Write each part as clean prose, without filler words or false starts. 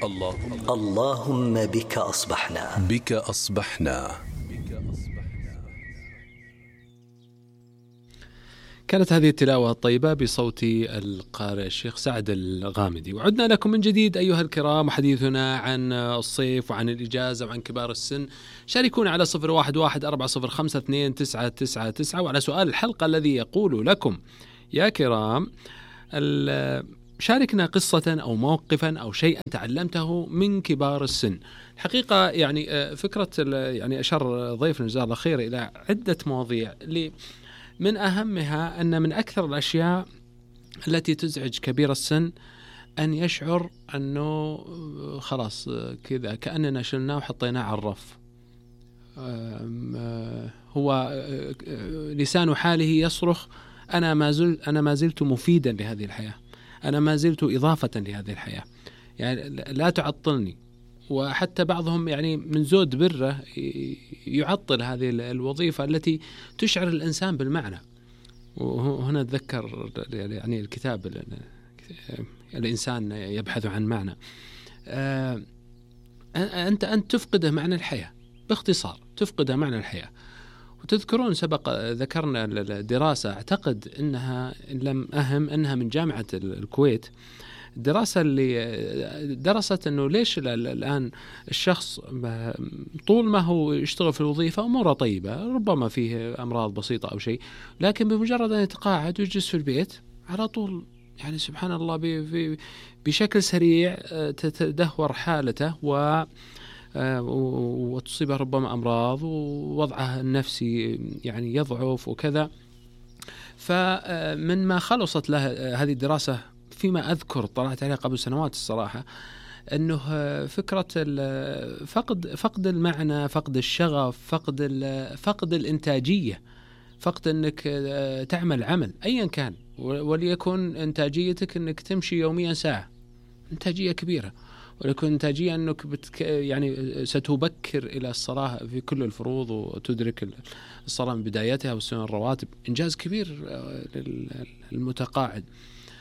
اللهم بك أصبحنا. كانت هذه التلاوة الطيبة بصوت القارئ الشيخ سعد الغامدي. وعدنا لكم من جديد أيها الكرام، وحديثنا عن الصيف وعن الإجازة وعن كبار السن. شاركونا على 0114052999 وعلى سؤال الحلقة الذي يقول لكم يا كرام شاركنا قصة أو موقفا أو شيئا تعلمته من كبار السن. الحقيقة يعني فكرة يعني أشار ضيفنا جزاه الله خير إلى عدة مواضيع، من أهمها أن من أكثر الأشياء التي تزعج كبير السن أن يشعر أنه خلاص كذا كأننا شلناه وحطيناه على الرف. هو لسان حاله يصرخ أنا ما زلت مفيدا لهذه الحياة، أنا ما زلت إضافة لهذه الحياة، يعني لا تعطلني. وحتى بعضهم يعني من زود بره يعطل هذه الوظيفة التي تشعر الإنسان بالمعنى. وهنا أتذكر يعني الكتاب الإنسان يبحث عن معنى. أنت تفقده معنى الحياة، باختصار تفقده معنى الحياة. وتذكرون سبق ذكرنا الدراسة، أعتقد أنها لم أهم أنها من جامعة الكويت، الدراسة اللي درست أنه ليش الآن الشخص طول ما هو يشتغل في الوظيفة أموره طيبة، ربما فيه أمراض بسيطة أو شيء، لكن بمجرد أن يتقاعد ويجلس في البيت على طول يعني سبحان الله بشكل سريع تتدهور حالته وتصيبه ربما أمراض ووضعه النفسي يعني يضعف وكذا. فمن ما خلصت له هذه الدراسة فيما أذكر طلعت عليه قبل سنوات الصراحة، أنه فكرة فقد المعنى، فقد الشغف، فقد الإنتاجية، فقد أنك تعمل عمل أيا كان، وليكن إنتاجيتك أنك تمشي يوميا ساعة، إنتاجية كبيرة، ولكن إنتاجية أنك يعني ستبكر إلى الصلاة في كل الفروض وتدرك الصلاة من بدايتها والسنن الرواتب، إنجاز كبير للمتقاعد.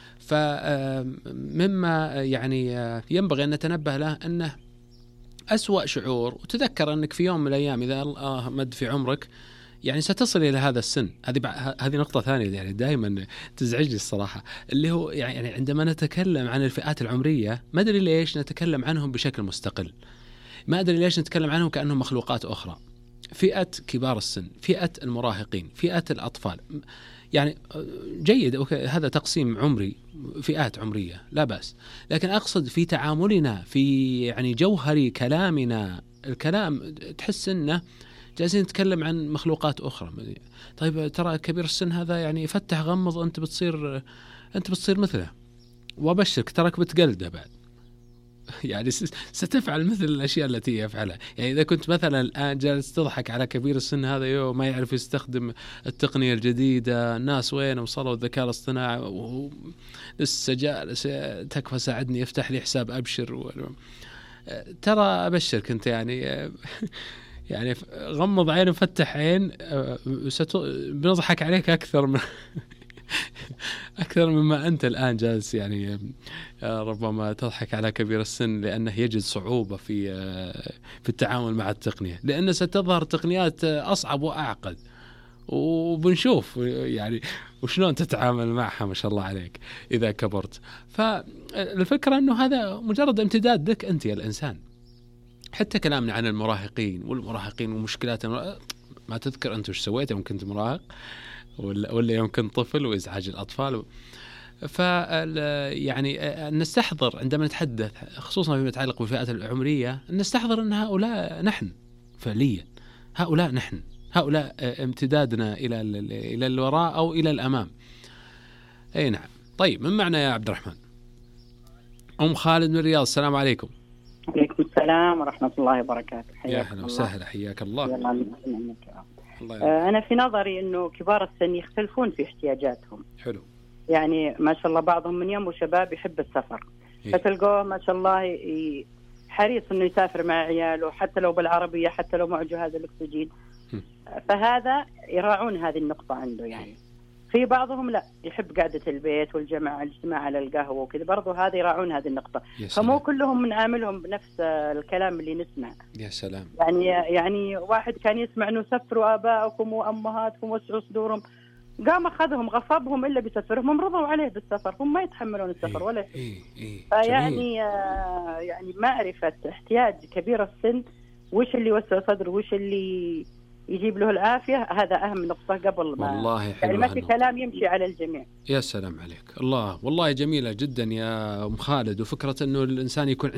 فمما يعني ينبغي أن نتنبه له أنه أسوأ شعور، وتذكر أنك في يوم من الأيام إذا الله مد في عمرك يعني ستصل إلى هذا السن. هذه نقطة ثانية يعني دائما تزعجني الصراحة، اللي هو يعني عندما نتكلم عن الفئات العمرية ما أدري ليش نتكلم عنهم بشكل مستقل، ما أدري ليش نتكلم عنهم كأنهم مخلوقات أخرى. فئة كبار السن، فئة المراهقين، فئة الأطفال، يعني جيد هذا تقسيم عمري، فئات عمرية لا بأس، لكن أقصد في تعاملنا، في يعني جوهر كلامنا، الكلام تحس إنه جالسين نتكلم عن مخلوقات أخرى. طيب ترى كبير السن هذا يعني فتح غمض أنت بتصير مثله، وأبشرك تراك بتقلده بعد يعني ستفعل مثل الأشياء التي يفعلها. يعني إذا كنت مثلا الآن جالس تضحك على كبير السن هذا ما يعرف يستخدم التقنية الجديدة، الناس وين وصلوا الذكاء الاصطناعي، لسه جالس تكفى ساعدني يفتح لي حساب أبشر ترى أبشرك أنت يعني يعني غمض عين وفتح عين بنضحك عليك أكثر مما أنت الآن جالس يعني ربما تضحك على كبير السن، لأنه يجد صعوبة في التعامل مع التقنية، لأن ستظهر تقنيات أصعب وأعقد، وبنشوف يعني وشلون تتعامل معها ما شاء الله عليك إذا كبرت. فالفكرة أنه هذا مجرد امتداد لك أنت يا الإنسان. حتى كلامنا عن المراهقين ومشكلاتهم، ما تذكر أنت وش سويت يوم كنت مراهق ولا يوم كنت طفل وإزعاج الأطفال. يعني نستحضر عندما نتحدث خصوصا فيما يتعلق بالفئات العمرية، نستحضر أن هؤلاء نحن فعليا، هؤلاء امتدادنا إلى الوراء أو إلى الأمام. أي نعم. طيب من معنا يا عبد الرحمن؟ أم خالد من الرياض، السلام عليكم. عليكم السلام ورحمة الله وبركاته. يا أهلا وسهلا، حياك الله. أنا في نظري أنه كبار السن يختلفون في احتياجاتهم. حلو. يعني ما شاء الله بعضهم من يوم وشباب يحب السفر، فتلقوه ما شاء الله حريص أنه يسافر مع عياله، حتى لو بالعربية، حتى لو معه جهاز الأكسجين. فهذا يراعون هذه النقطة عنده يعني. في بعضهم لا يحب قعدة البيت والجماعة الاجتماع على القهوة وكذا، برضو هذه يراعون هذه النقطة. فمو كلهم نعاملهم بنفس الكلام اللي نسمع. يا سلام. يعني واحد كان يسمع انه سفروا آبائكم وأمهاتكم وسعوا صدورهم، قام أخذهم غصبهم إلا بسفرهم، هم رضوا عليه بالسفر، هم ما يتحملون السفر ولا يعني يعني معرفة احتياج كبير السن وش اللي يوسع صدره وش اللي يجيب له العافية، هذا أهم نقطة قبل ما والله يعني ما في كلام يمشي على الجميع. يا سلام عليك. الله والله جميلة جدا يا أم خالد. وفكرة أنه الإنسان يكون